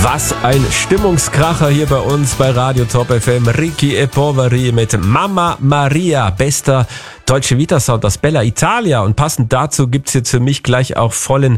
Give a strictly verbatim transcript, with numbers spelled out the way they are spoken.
Was ein Stimmungskracher hier bei uns bei Radio Top F M. Ricky e Poveri mit Mamma Maria, bester Deutsche Vita Sound aus Bella Italia. Und passend dazu gibt's jetzt für mich gleich auch vollen